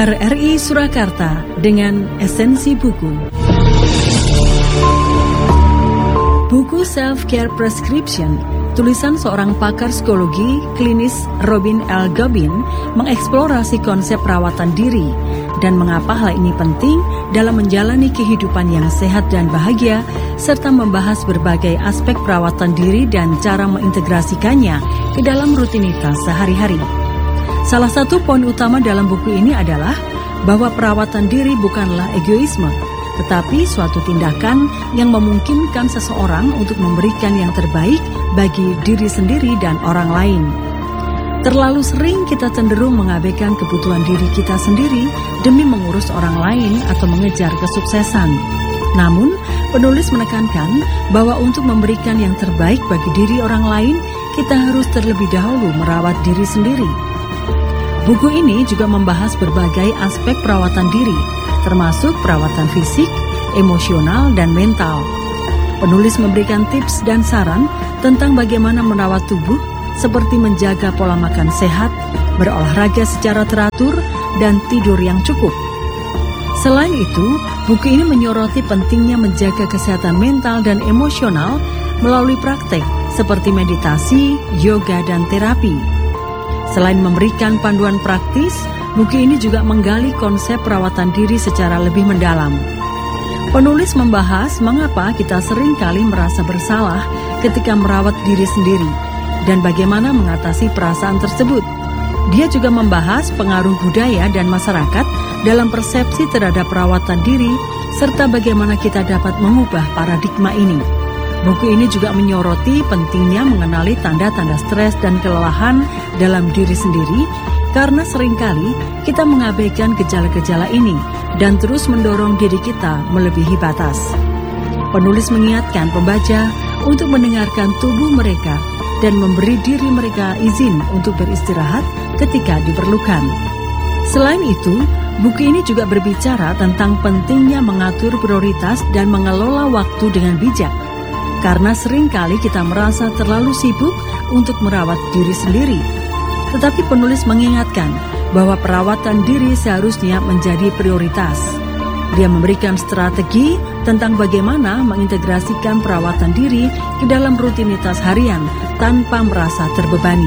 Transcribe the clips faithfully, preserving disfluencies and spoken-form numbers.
R R I Surakarta dengan esensi buku. Buku Self-Care Prescription, tulisan seorang pakar psikologi klinis Robin L. Gobin mengeksplorasi konsep perawatan diri dan mengapa hal ini penting dalam menjalani kehidupan yang sehat dan bahagia, serta membahas berbagai aspek perawatan diri dan cara mengintegrasikannya ke dalam rutinitas sehari-hari. Salah satu poin utama dalam buku ini adalah bahwa perawatan diri bukanlah egoisme, tetapi suatu tindakan yang memungkinkan seseorang untuk memberikan yang terbaik bagi diri sendiri dan orang lain. Terlalu sering kita cenderung mengabaikan kebutuhan diri kita sendiri demi mengurus orang lain atau mengejar kesuksesan. Namun, penulis menekankan bahwa untuk memberikan yang terbaik bagi diri orang lain, kita harus terlebih dahulu merawat diri sendiri. Buku ini juga membahas berbagai aspek perawatan diri, termasuk perawatan fisik, emosional, dan mental. Penulis memberikan tips dan saran tentang bagaimana merawat tubuh, seperti menjaga pola makan sehat, berolahraga secara teratur, dan tidur yang cukup. Selain itu, buku ini menyoroti pentingnya menjaga kesehatan mental dan emosional melalui praktek seperti meditasi, yoga, dan terapi. Selain memberikan panduan praktis, buku ini juga menggali konsep perawatan diri secara lebih mendalam. Penulis membahas mengapa kita seringkali merasa bersalah ketika merawat diri sendiri dan bagaimana mengatasi perasaan tersebut. Dia juga membahas pengaruh budaya dan masyarakat dalam persepsi terhadap perawatan diri serta bagaimana kita dapat mengubah paradigma ini. Buku ini juga menyoroti pentingnya mengenali tanda-tanda stres dan kelelahan dalam diri sendiri, karena seringkali kita mengabaikan gejala-gejala ini dan terus mendorong diri kita melebihi batas. Penulis mengingatkan pembaca untuk mendengarkan tubuh mereka dan memberi diri mereka izin untuk beristirahat ketika diperlukan. Selain itu, buku ini juga berbicara tentang pentingnya mengatur prioritas dan mengelola waktu dengan bijak. Karena seringkali kita merasa terlalu sibuk untuk merawat diri sendiri. Tetapi penulis mengingatkan bahwa perawatan diri seharusnya menjadi prioritas. Dia memberikan strategi tentang bagaimana mengintegrasikan perawatan diri ke dalam rutinitas harian tanpa merasa terbebani.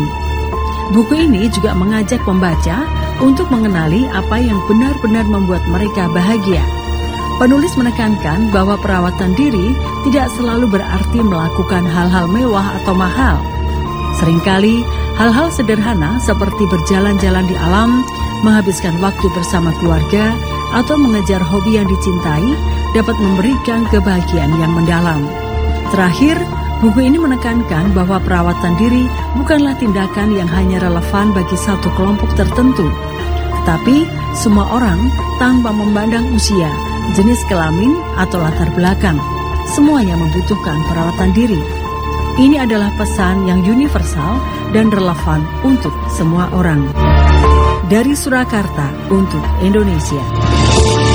Buku ini juga mengajak pembaca untuk mengenali apa yang benar-benar membuat mereka bahagia. Penulis menekankan bahwa perawatan diri tidak selalu berarti melakukan hal-hal mewah atau mahal. Seringkali, hal-hal sederhana seperti berjalan-jalan di alam, menghabiskan waktu bersama keluarga, atau mengejar hobi yang dicintai dapat memberikan kebahagiaan yang mendalam. Terakhir, buku ini menekankan bahwa perawatan diri bukanlah tindakan yang hanya relevan bagi satu kelompok tertentu, tetapi semua orang tanpa memandang usia, jenis kelamin, atau latar belakang. Semuanya membutuhkan perawatan diri. Ini adalah pesan yang universal dan relevan untuk semua orang. Dari Surakarta untuk Indonesia.